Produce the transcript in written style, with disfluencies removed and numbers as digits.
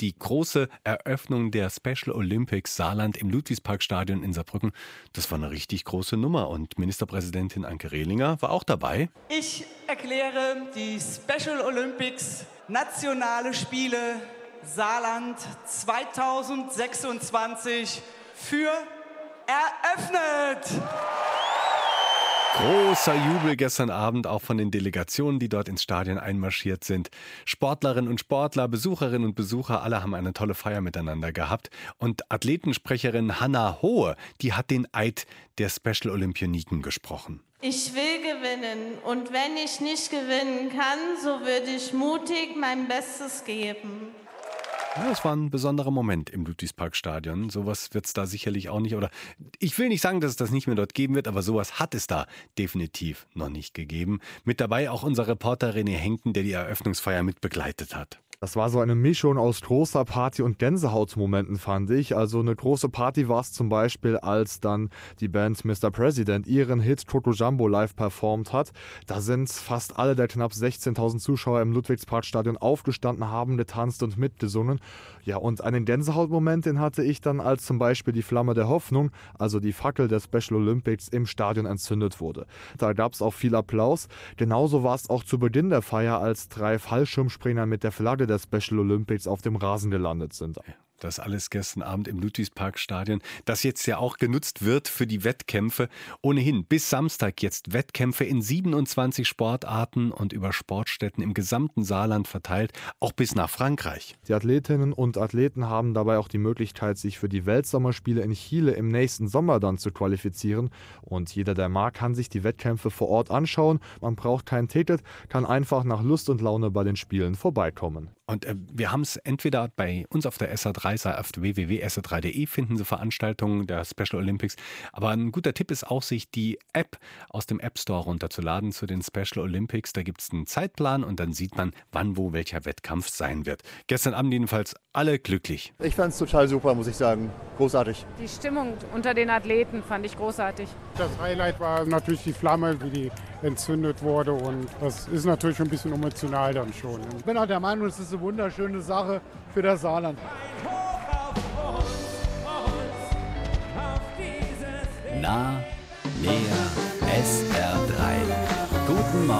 die große Eröffnung der Special Olympics Saarland im Ludwigsparkstadion in Saarbrücken. Das war eine richtig große Nummer und Ministerpräsidentin Anke Rehlinger war auch dabei. Ich erkläre die Special Olympics Nationale Spiele Saarland 2026 für eröffnet. Großer Jubel gestern Abend auch von den Delegationen, die dort ins Stadion einmarschiert sind. Sportlerinnen und Sportler, Besucherinnen und Besucher, alle haben eine tolle Feier miteinander gehabt. Und Athletensprecherin Hanna Hohe, die hat den Eid der Special Olympioniken gesprochen. Ich will gewinnen und wenn ich nicht gewinnen kann, so würde ich mutig mein Bestes geben. Ja, das war ein besonderer Moment im Ludwigsparkstadion. Sowas wird es da sicherlich auch nicht. Oder ich will nicht sagen, dass es das nicht mehr dort geben wird, aber sowas hat es da definitiv noch nicht gegeben. Mit dabei auch unser Reporter René Henken, der die Eröffnungsfeier mit begleitet hat. Das war so eine Mischung aus großer Party und Gänsehautmomenten, fand ich. Also eine große Party war es zum Beispiel, als dann die Band Mr. President ihren Hit Toto Jumbo live performt hat. Da sind fast alle der knapp 16.000 Zuschauer im Ludwigsparkstadion aufgestanden, haben getanzt und mitgesungen. Ja, und einen Gänsehautmoment, den hatte ich dann, als zum Beispiel die Flamme der Hoffnung, also die Fackel der Special Olympics, im Stadion entzündet wurde. Da gab es auch viel Applaus. Genauso war es auch zu Beginn der Feier, als 3 Fallschirmspringer mit der Flagge der Special Olympics auf dem Rasen gelandet sind. Das alles gestern Abend im Ludwigsparkstadion, das jetzt ja auch genutzt wird für die Wettkämpfe. Ohnehin bis Samstag jetzt Wettkämpfe in 27 Sportarten und über Sportstätten im gesamten Saarland verteilt, auch bis nach Frankreich. Die Athletinnen und Athleten haben dabei auch die Möglichkeit, sich für die Weltsommerspiele in Chile im nächsten Sommer dann zu qualifizieren. Und jeder, der mag, kann sich die Wettkämpfe vor Ort anschauen. Man braucht kein Ticket, kann einfach nach Lust und Laune bei den Spielen vorbeikommen. Und wir haben es entweder bei uns auf der SA3, auf www.sa3.de finden Sie Veranstaltungen der Special Olympics. Aber ein guter Tipp ist auch, sich die App aus dem App Store runterzuladen zu den Special Olympics. Da gibt es einen Zeitplan und dann sieht man, wann, wo, welcher Wettkampf sein wird. Gestern Abend jedenfalls alle glücklich. Ich fand es total super, muss ich sagen. Großartig. Die Stimmung unter den Athleten fand ich großartig. Das Highlight war natürlich die Flamme, wie die entzündet wurde. Und das ist natürlich ein bisschen emotional dann schon. Ich bin auch der Meinung, es ist eine wunderschöne Sache für das Saarland. Nah, näher, SR3. Guten Morgen.